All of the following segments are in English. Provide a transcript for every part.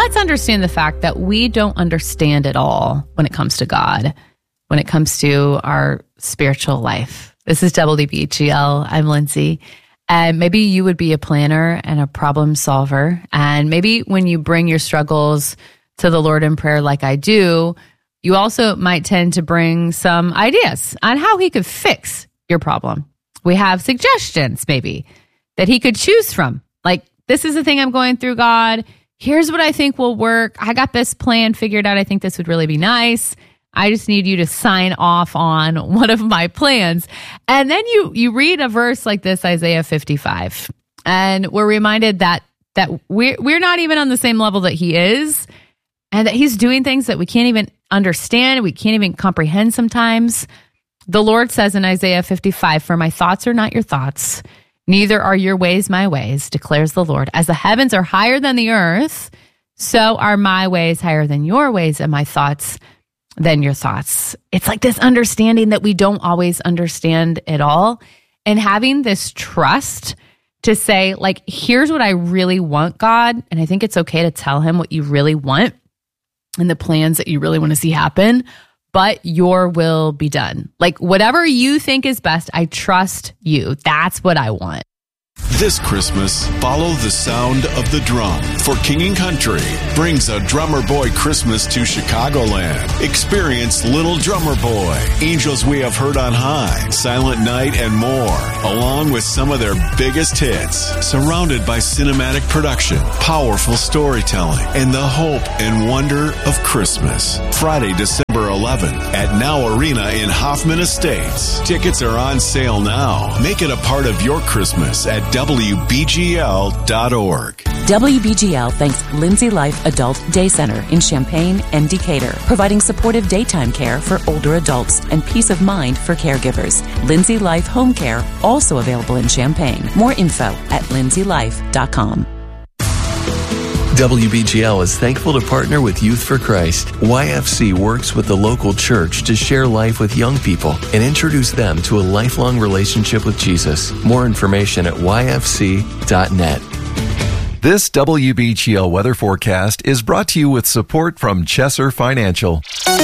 let's understand the fact that we don't understand it all when it comes to God, when it comes to our spiritual life. This is WBGL. I'm Lindsay. And maybe you would be a planner and a problem solver. And maybe when you bring your struggles to the Lord in prayer like I do, you also might tend to bring some ideas on how he could fix your problem. We have suggestions maybe that he could choose from. Like, this is the thing I'm going through, God. Here's what I think will work. I got this plan figured out. I think this would really be nice. I just need you to sign off on one of my plans. And then you read a verse like this, Isaiah 55, and we're reminded that we're not even on the same level that he is, and that he's doing things that we can't even understand, we can't even comprehend sometimes. The Lord says in Isaiah 55, "For my thoughts are not your thoughts, neither are your ways my ways, declares the Lord. As the heavens are higher than the earth, so are my ways higher than your ways, and my thoughts than your thoughts." It's like this understanding that we don't always understand it all, and having this trust to say, like, here's what I really want, God, and I think it's okay to tell him what you really want and the plans that you really want to see happen, but your will be done. Like, whatever you think is best, I trust you. That's what I want. This Christmas, follow the sound of the drum, for King & Country brings a Drummer Boy Christmas to Chicagoland. Experience Little Drummer Boy, Angels We Have Heard on High, Silent Night, and more, along with some of their biggest hits. Surrounded by cinematic production, powerful storytelling, and the hope and wonder of Christmas. Friday, December 11th at Now Arena in Hoffman Estates. Tickets are on sale now. Make it a part of your Christmas at WBGL.org. WBGL thanks Lindsay Life Adult Day Center in Champaign and Decatur, providing supportive daytime care for older adults and peace of mind for caregivers. Lindsay Life Home Care, also available in Champaign. More info at lindsaylife.com. WBGL is thankful to partner with Youth for Christ. YFC works with the local church to share life with young people and introduce them to a lifelong relationship with Jesus. More information at yfc.net. This WBGL weather forecast is brought to you with support from Chesser Financial.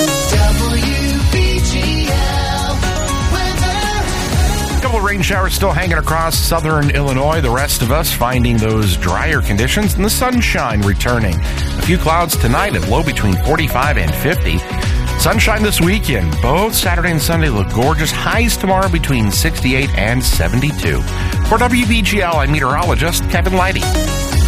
Rain showers still hanging across southern Illinois. The rest of us finding those drier conditions and the sunshine returning. A few clouds tonight at low between 45 and 50. Sunshine this weekend. Both Saturday and Sunday look gorgeous. Highs tomorrow between 68 and 72. For WBGL, I'm meteorologist Kevin Leidy.